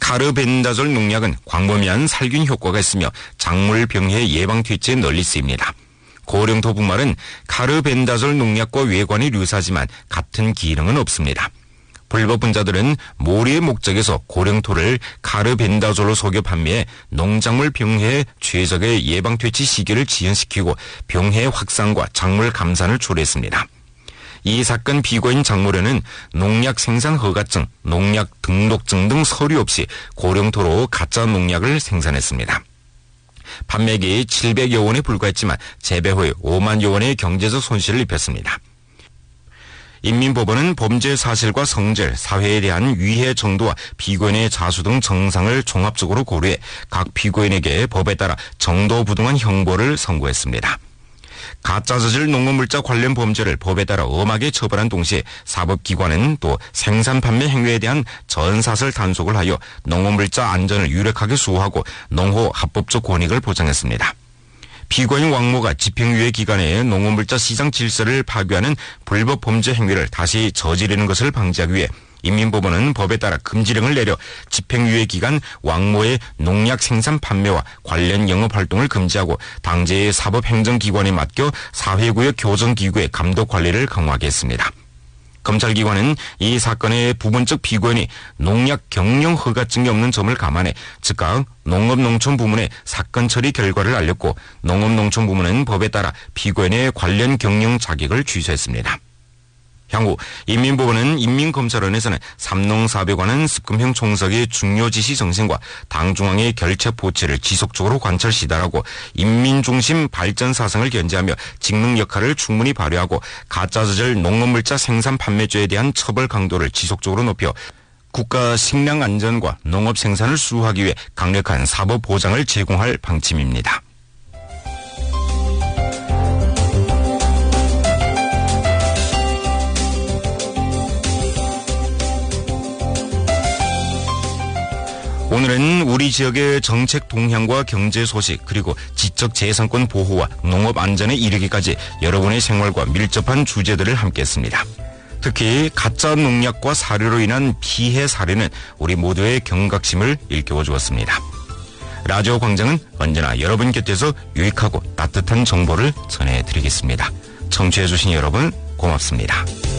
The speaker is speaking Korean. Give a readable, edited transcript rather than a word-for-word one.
카르벤다졸 농약은 광범위한 살균 효과가 있으며 작물 병해 예방 퇴치에 널리 쓰입니다. 고령토 분말은 카르벤다졸 농약과 외관이 유사하지만 같은 기능은 없습니다. 불법 분자들은 모리의 목적에서 고령토를 카르벤다졸로 속여 판매해 농작물 병해 최적의 예방 퇴치 시기를 지연시키고 병해 확산과 작물 감산을 초래했습니다. 이 사건 피고인 장모려는 농약 생산 허가증, 농약 등록증 등 서류 없이 고령토로 가짜 농약을 생산했습니다. 판매액이 700여 원에 불과했지만 재배 후에 5만여 원의 경제적 손실을 입혔습니다. 인민법원은 범죄 사실과 성질, 사회에 대한 위해 정도와 피고인의 자수 등 정상을 종합적으로 고려해 각 피고인에게 법에 따라 정도부등한 형벌을 선고했습니다. 가짜저질 농업물자 관련 범죄를 법에 따라 엄하게 처벌한 동시에 사법기관은 또 생산 판매 행위에 대한 전사설 단속을 하여 농업물자 안전을 유력하게 수호하고 농호 합법적 권익을 보장했습니다. 피고인 왕모가 집행유예 기간에 농업물자 시장 질서를 파괴하는 불법 범죄 행위를 다시 저지르는 것을 방지하기 위해 인민법원은 법에 따라 금지령을 내려 집행유예 기간 왕모의 농약 생산 판매와 관련 영업활동을 금지하고 당제의 사법행정기관에 맡겨 사회구역 교정기구의 감독관리를 강화하게 했습니다. 검찰기관은 이 사건의 부분적 피고인이 농약 경영 허가증이 없는 점을 감안해 즉각 농업농촌부문에 사건 처리 결과를 알렸고 농업농촌부문은 법에 따라 피고인의 관련 경영 자격을 취소했습니다. 향후 인민법원은 인민검찰원에서는 삼농사배관은 습금형 총석의 중요 지시 정신과 당중앙의 결책 보체를 지속적으로 관찰 시달하고 인민중심 발전 사상을 견지하며 직능 역할을 충분히 발휘하고 가짜저질 농업물자 생산 판매죄에 대한 처벌 강도를 지속적으로 높여 국가 식량 안전과 농업 생산을 수호하기 위해 강력한 사법 보장을 제공할 방침입니다. 오늘은 우리 지역의 정책 동향과 경제 소식 그리고 지적 재산권 보호와 농업 안전에 이르기까지 여러분의 생활과 밀접한 주제들을 함께했습니다. 특히 가짜 농약과 사료로 인한 피해 사례는 우리 모두의 경각심을 일깨워 주었습니다. 라디오 광장은 언제나 여러분 곁에서 유익하고 따뜻한 정보를 전해드리겠습니다. 청취해 주신 여러분 고맙습니다.